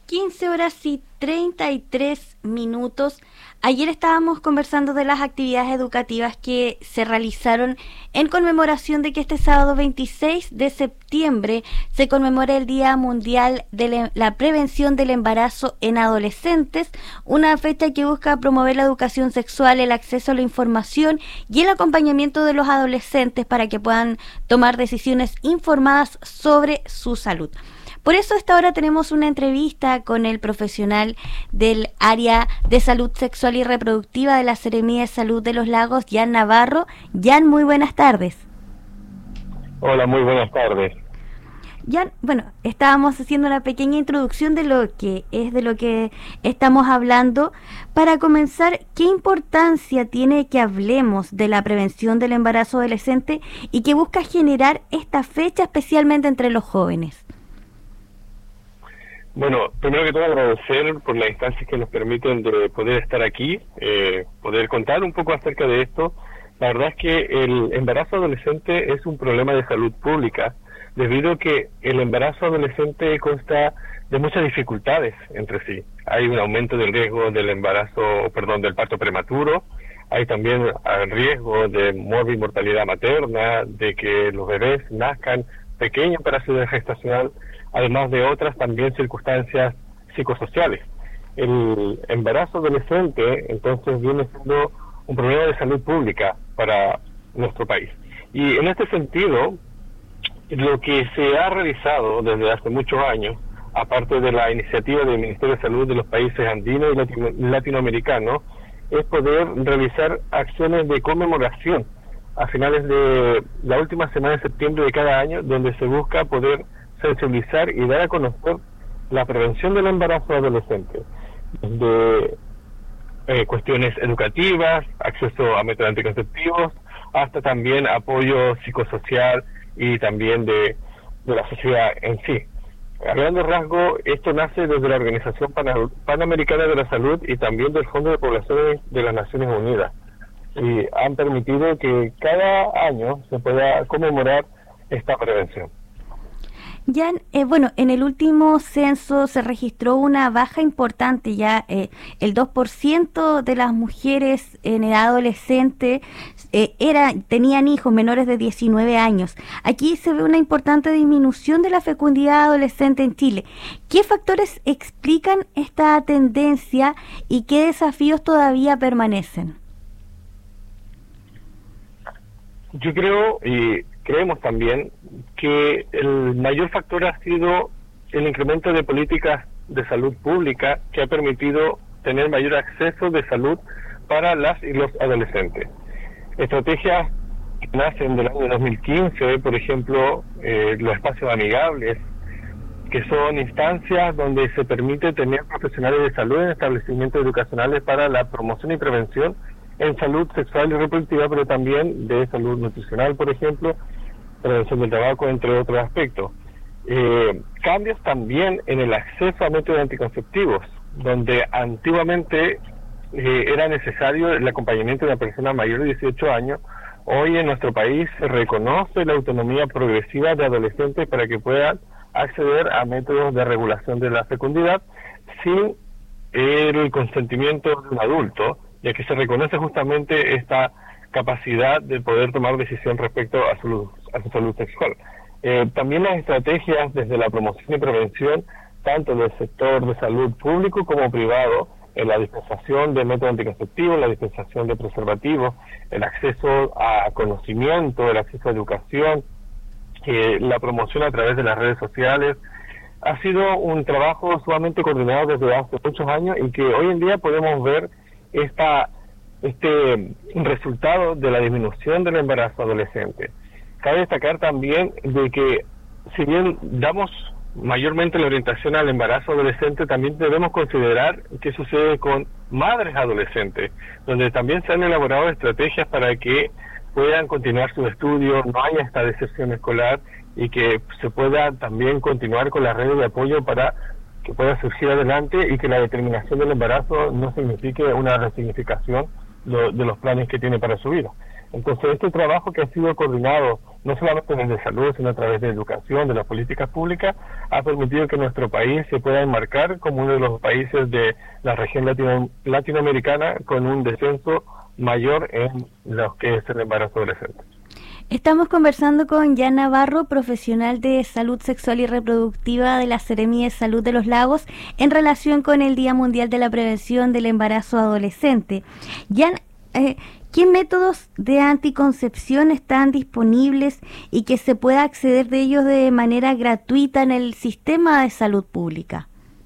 15:33. Ayer estábamos conversando de las actividades educativas que se realizaron en conmemoración de que este sábado 26 de septiembre se conmemora el Día Mundial de la Prevención del Embarazo en Adolescentes, una fecha que busca promover la educación sexual, el acceso a la información y el acompañamiento de los adolescentes para que puedan tomar decisiones informadas sobre su salud. Por eso a esta hora tenemos una entrevista con el profesional del área de salud sexual y reproductiva de la Seremía de Salud de los Lagos, Jan Navarro. Jan, muy buenas tardes. Hola, muy buenas tardes. Jan, bueno, estábamos haciendo una pequeña introducción de lo que estamos hablando. Para comenzar, ¿qué importancia tiene que hablemos de la prevención del embarazo adolescente y que busca generar esta fecha especialmente entre los jóvenes? Bueno, primero que todo agradecer por las instancias que nos permiten de poder estar aquí, poder contar un poco acerca de esto. La verdad es que el embarazo adolescente es un problema de salud pública, debido a que el embarazo adolescente consta de muchas dificultades entre sí. Hay un aumento del riesgo del parto prematuro, hay también el riesgo de mortalidad materna, de que los bebés nazcan pequeños para su edad gestacional, además de otras también circunstancias psicosociales. El embarazo adolescente entonces viene siendo un problema de salud pública para nuestro país. Y en este sentido, lo que se ha realizado desde hace muchos años, aparte de la iniciativa del Ministerio de Salud de los países andinos y latinoamericanos, es poder realizar acciones de conmemoración a finales de la última semana de septiembre de cada año, donde se busca poder sensibilizar y dar a conocer la prevención del embarazo adolescente, de cuestiones educativas, acceso a métodos anticonceptivos, hasta también apoyo psicosocial y también de la sociedad en sí. A grandes rasgos, esto nace desde la Organización Panamericana de la Salud y también del Fondo de Poblaciones de las Naciones Unidas, y han permitido que cada año se pueda conmemorar esta prevención. Jan, en el último censo se registró una baja importante, el 2% de las mujeres en edad adolescente tenían hijos menores de 19 años. Aquí se ve una importante disminución de la fecundidad adolescente en Chile. ¿Qué factores explican esta tendencia y qué desafíos todavía permanecen? Yo creo y creemos también que el mayor factor ha sido el incremento de políticas de salud pública que ha permitido tener mayor acceso de salud para las y los adolescentes. Estrategias que nacen del año 2015, por ejemplo, los espacios amigables, que son instancias donde se permite tener profesionales de salud en establecimientos educacionales para la promoción y prevención en salud sexual y reproductiva, pero también de salud nutricional, por ejemplo, prevención del tabaco, entre otros aspectos. Cambios también en el acceso a métodos anticonceptivos, donde antiguamente era necesario el acompañamiento de una persona mayor de 18 años. Hoy en nuestro país se reconoce la autonomía progresiva de adolescentes para que puedan acceder a métodos de regulación de la fecundidad sin el consentimiento de un adulto, ya que se reconoce justamente esta capacidad de poder tomar decisión respecto a su salud sexual. También las estrategias desde la promoción y prevención, tanto del sector de salud público como privado, en la dispensación de métodos anticonceptivos, la dispensación de preservativos, el acceso a conocimiento, el acceso a educación, la promoción a través de las redes sociales, ha sido un trabajo sumamente coordinado desde hace muchos años y que hoy en día podemos ver este resultado de la disminución del embarazo adolescente. Cabe destacar también de que si bien damos mayormente la orientación al embarazo adolescente, también debemos considerar qué sucede con madres adolescentes, donde también se han elaborado estrategias para que puedan continuar sus estudios, no haya esta deserción escolar y que se pueda también continuar con las redes de apoyo para que pueda surgir adelante y que la determinación del embarazo no signifique una resignificación de los planes que tiene para su vida. Entonces, este trabajo que ha sido coordinado, no solamente desde salud, sino a través de educación, de las políticas públicas, ha permitido que nuestro país se pueda enmarcar como uno de los países de la región latinoamericana con un descenso mayor en lo que es el embarazo adolescente. Estamos conversando con Jan Navarro, profesional de salud sexual y reproductiva de la Seremi de Salud de los Lagos, en relación con el Día Mundial de la Prevención del Embarazo Adolescente. Jan, ¿qué métodos de anticoncepción están disponibles y que se pueda acceder de ellos de manera gratuita en el sistema de salud pública?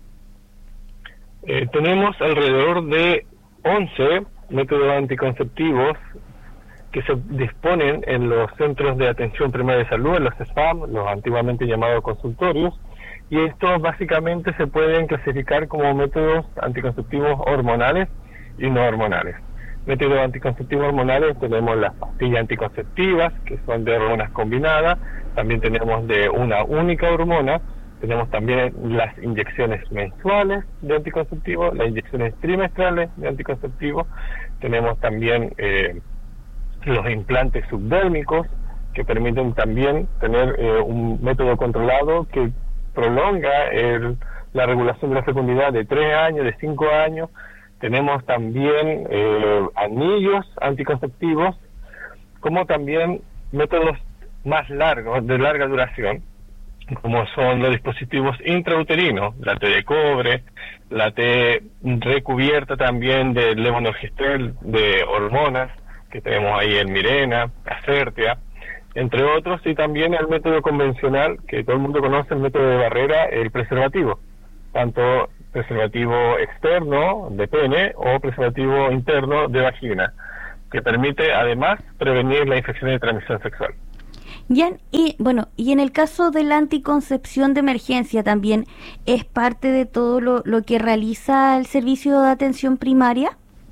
Tenemos alrededor de 11 métodos anticonceptivos que se disponen en los centros de atención primaria de salud, en los SPAM, los antiguamente llamados consultorios, y estos básicamente se pueden clasificar como métodos anticonceptivos hormonales y no hormonales. Métodos anticonceptivos hormonales tenemos las pastillas anticonceptivas, que son de hormonas combinadas, también tenemos de una única hormona, tenemos también las inyecciones mensuales de anticonceptivos, las inyecciones trimestrales de anticonceptivos, tenemos también los implantes subdérmicos, que permiten también tener un método controlado que prolonga la regulación de la fecundidad de 3 años, de 5 años. Tenemos también anillos anticonceptivos, como también métodos más largos, de larga duración, como son los dispositivos intrauterinos, la T de cobre, la T recubierta también de levonorgestrel, de hormonas, que tenemos ahí el Mirena, Acertia, entre otros, y también el método convencional, que todo el mundo conoce, el método de barrera, el preservativo, tanto preservativo externo de pene o preservativo interno de vagina, que permite además prevenir la infección de transmisión sexual. Jan, y en el caso de la anticoncepción de emergencia también, ¿es parte de todo lo que realiza el servicio de atención primaria?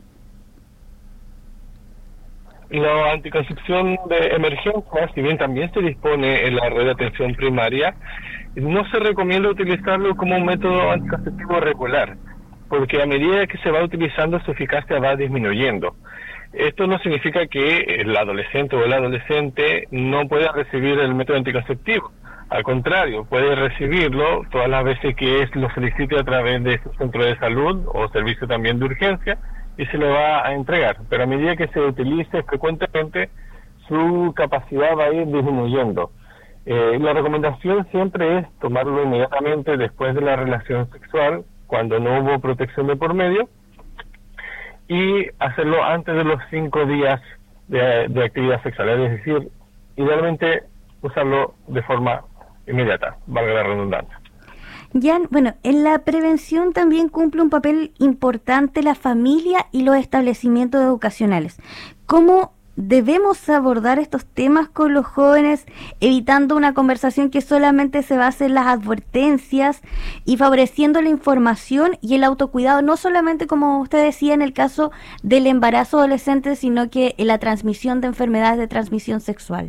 La anticoncepción de emergencia, si bien también se dispone en la red de atención primaria, no se recomienda utilizarlo como un método anticonceptivo regular, porque a medida que se va utilizando su eficacia va disminuyendo. Esto no significa que el adolescente o el adolescente no pueda recibir el método anticonceptivo. Al contrario, puede recibirlo todas las veces que lo solicite a través de su centro de salud o servicio también de urgencia, y se lo va a entregar, pero a medida que se utilice frecuentemente, su capacidad va a ir disminuyendo. La recomendación siempre es tomarlo inmediatamente después de la relación sexual, cuando no hubo protección de por medio, y hacerlo antes de los 5 días de actividad sexual, es decir, idealmente usarlo de forma inmediata, valga la redundancia. Jan, en la prevención también cumple un papel importante la familia y los establecimientos educacionales. ¿Cómo debemos abordar estos temas con los jóvenes, evitando una conversación que solamente se base en las advertencias y favoreciendo la información y el autocuidado, no solamente, como usted decía, en el caso del embarazo adolescente, sino que en la transmisión de enfermedades de transmisión sexual?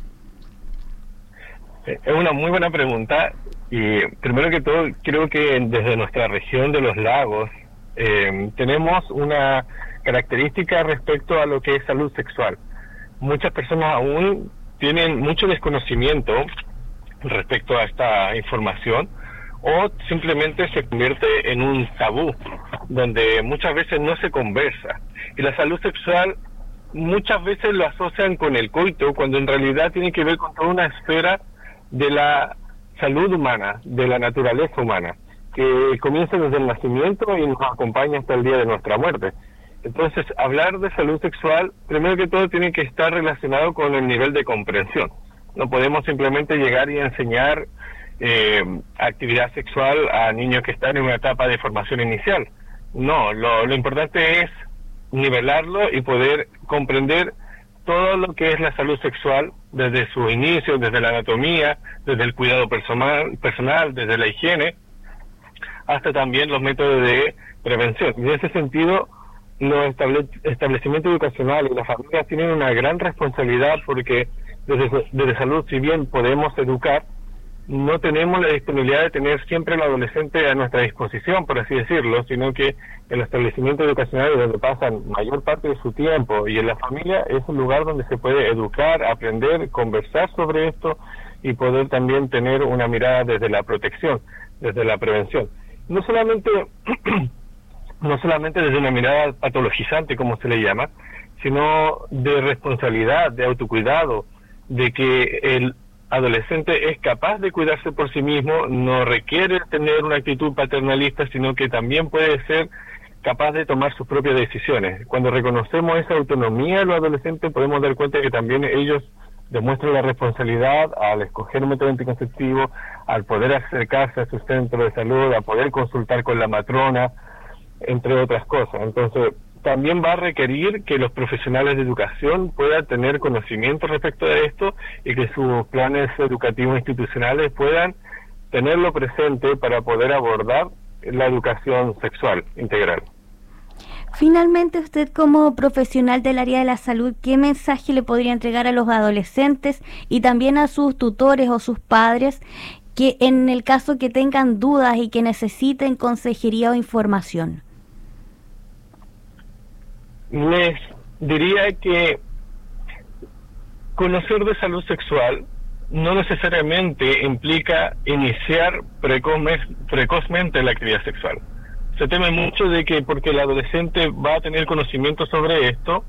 Es una muy buena pregunta. Y primero que todo, creo que desde nuestra región de los lagos tenemos una característica respecto a lo que es salud sexual. Muchas personas aún tienen mucho desconocimiento respecto a esta información, o simplemente se convierte en un tabú, donde muchas veces no se conversa. Y la salud sexual muchas veces lo asocian con el coito, cuando en realidad tiene que ver con toda una esfera de la salud humana, de la naturaleza humana, que comienza desde el nacimiento y nos acompaña hasta el día de nuestra muerte. Entonces, hablar de salud sexual, primero que todo, tiene que estar relacionado con el nivel de comprensión. No podemos simplemente llegar y enseñar actividad sexual a niños que están en una etapa de formación inicial. No, lo importante es nivelarlo y poder comprender todo lo que es la salud sexual desde su inicio, desde la anatomía, desde el cuidado personal, desde la higiene, hasta también los métodos de prevención. Y en ese sentido, los establecimientos educacionales y las familias tienen una gran responsabilidad, porque desde salud, si bien podemos educar, no tenemos la disponibilidad de tener siempre al adolescente a nuestra disposición, por así decirlo, sino que el establecimiento educacional, donde pasan mayor parte de su tiempo, y en la familia es un lugar donde se puede educar, aprender, conversar sobre esto y poder también tener una mirada desde la protección, desde la prevención. No solamente desde una mirada patologizante, como se le llama, sino de responsabilidad, de autocuidado, de que el adolescente es capaz de cuidarse por sí mismo, no requiere tener una actitud paternalista, sino que también puede ser capaz de tomar sus propias decisiones. Cuando reconocemos esa autonomía de los adolescentes, podemos dar cuenta de que también ellos demuestran la responsabilidad al escoger un método anticonceptivo, al poder acercarse a su centro de salud, a poder consultar con la matrona, entre otras cosas. Entonces, también va a requerir que los profesionales de educación puedan tener conocimiento respecto de esto y que sus planes educativos institucionales puedan tenerlo presente para poder abordar la educación sexual integral. Finalmente, usted como profesional del área de la salud, ¿qué mensaje le podría entregar a los adolescentes y también a sus tutores o sus padres que en el caso que tengan dudas y que necesiten consejería o información? Les diría que conocer de salud sexual no necesariamente implica iniciar precozmente la actividad sexual. Se teme mucho de que porque el adolescente va a tener conocimiento sobre esto,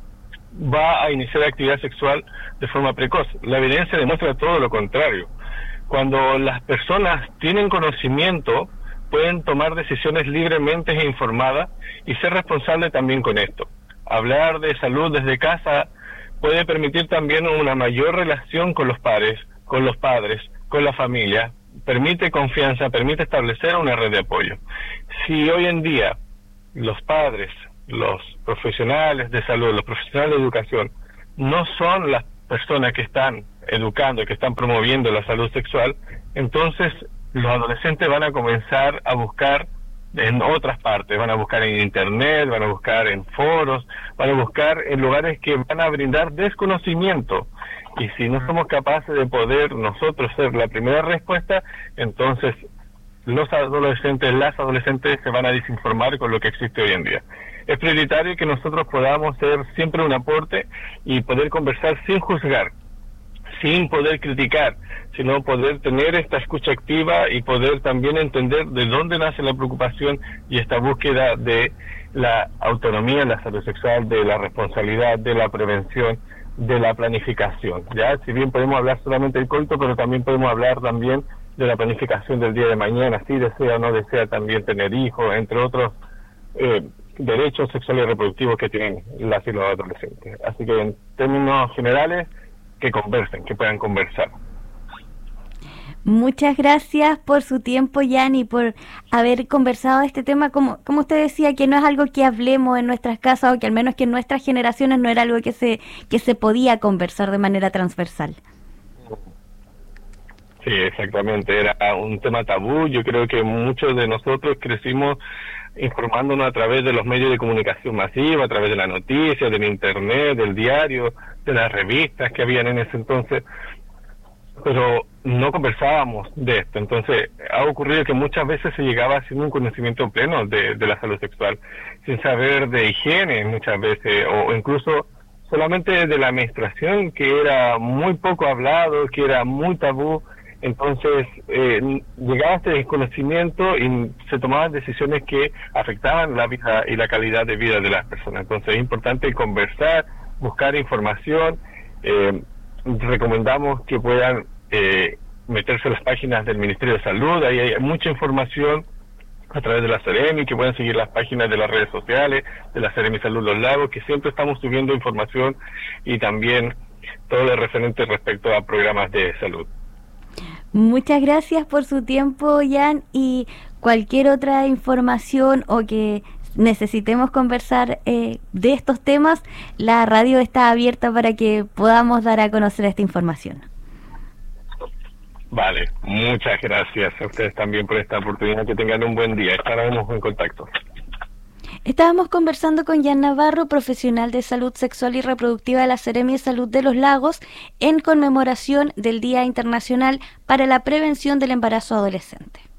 va a iniciar actividad sexual de forma precoz. La evidencia demuestra todo lo contrario. Cuando las personas tienen conocimiento, pueden tomar decisiones libremente e informadas y ser responsables también con esto. Hablar de salud desde casa puede permitir también una mayor relación con los padres, con la familia, permite confianza, permite establecer una red de apoyo. Si hoy en día los padres, los profesionales de salud, los profesionales de educación, no son las personas que están educando, que están promoviendo la salud sexual, entonces los adolescentes van a comenzar a buscar en otras partes, van a buscar en internet, van a buscar en foros, van a buscar en lugares que van a brindar desconocimiento. Y si no somos capaces de poder nosotros ser la primera respuesta, entonces los adolescentes, las adolescentes se van a desinformar con lo que existe hoy en día. Es prioritario que nosotros podamos ser siempre un aporte y poder conversar sin juzgar, sin poder criticar, sino poder tener esta escucha activa y poder también entender de dónde nace la preocupación y esta búsqueda de la autonomía en la salud sexual, de la responsabilidad, de la prevención, de la planificación. Ya, si bien podemos hablar solamente del coito, pero también podemos hablar también de la planificación del día de mañana, si desea o no desea también tener hijos, entre otros derechos sexuales y reproductivos que tienen las y los adolescentes. Así que en términos generales, que conversen, que puedan conversar. Muchas gracias por su tiempo, Jan, y por haber conversado de este tema. Como usted decía, que no es algo que hablemos en nuestras casas, o que al menos que en nuestras generaciones no era algo que se podía conversar de manera transversal. Sí, exactamente, era un tema tabú. Yo creo que muchos de nosotros crecimos informándonos a través de los medios de comunicación masiva, a través de la noticia, del internet, del diario, de las revistas que habían en ese entonces, pero no conversábamos de esto. Entonces ha ocurrido que muchas veces se llegaba sin un conocimiento pleno de la salud sexual, sin saber de higiene muchas veces, o incluso solamente de la menstruación, que era muy poco hablado, que era muy tabú. Entonces llegaba este desconocimiento y se tomaban decisiones que afectaban la vida y la calidad de vida de las personas. Entonces es importante conversar, buscar información. Recomendamos que puedan meterse a las páginas del Ministerio de Salud, ahí hay mucha información a través de la Seremi, que pueden seguir las páginas de las redes sociales, de la Seremi Salud Los Lagos, que siempre estamos subiendo información y también todo lo referente respecto a programas de salud. Muchas gracias por su tiempo, Jan, y cualquier otra información o que necesitemos conversar de estos temas, la radio está abierta para que podamos dar a conocer esta información. Vale, muchas gracias a ustedes también por esta oportunidad, que tengan un buen día, estaremos en contacto. Estábamos conversando con Jan Navarro, profesional de salud sexual y reproductiva de la Seremia de Salud de los Lagos, en conmemoración del Día Internacional para la Prevención del Embarazo Adolescente.